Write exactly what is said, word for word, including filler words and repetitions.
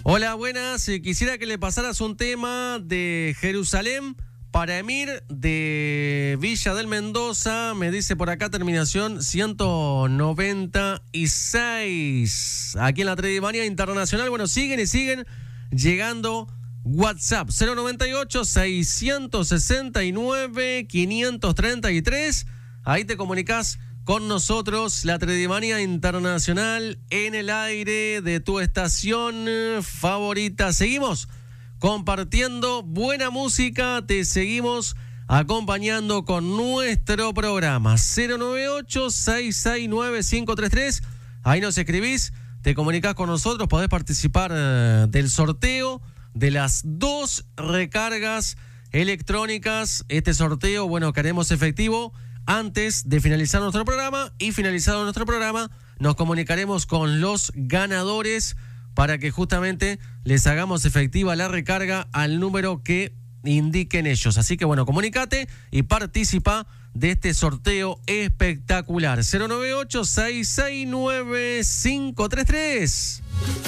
Hola, buenas. Eh, quisiera que le pasaras un tema de Jerusalén para Emir de Villa del Mendoza. Me dice por acá terminación ciento noventa y seis. Aquí en la Tredimania Internacional. Bueno, siguen y siguen llegando WhatsApp. cero noventa y ocho, seiscientos sesenta y nueve, quinientos treinta y tres. Ahí te comunicas con nosotros, la Tredimania Internacional en el aire de tu estación favorita. Seguimos compartiendo buena música, te seguimos acompañando con nuestro programa. cero noventa y ocho, seiscientos sesenta y nueve, quinientos treinta y tres. Ahí nos escribís, te comunicás con nosotros, podés participar uh, del sorteo de las dos recargas electrónicas. Este sorteo, bueno, que haremos efectivo antes de finalizar nuestro programa, y finalizado nuestro programa nos comunicaremos con los ganadores para que justamente les hagamos efectiva la recarga al número que indiquen ellos. Así que bueno, comunícate y participa de este sorteo espectacular. cero noventa y ocho, seiscientos sesenta y nueve, quinientos treinta y tres.